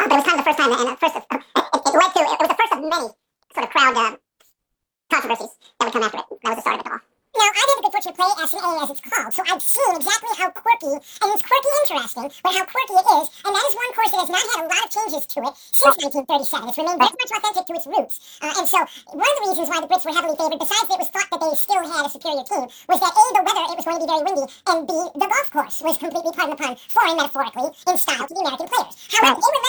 But it was kind of the first time, and it led to, it was the first of many sort of crowd controversies that would come after it. That was the start of it all. Now, I've had the good fortune to play SNA as it's called, so I've seen exactly how quirky, and it's quirky interesting, but how quirky it is, and that is one course that has not had a lot of changes to it since 1937. It's remained very much authentic to its roots. And so, one of the reasons why the Brits were heavily favored, besides that it was thought that they still had a superior team, was that A, the weather, it was going to be very windy, and B, the golf course was completely, pardon the pun, foreign metaphorically, in style to the American players. However, they were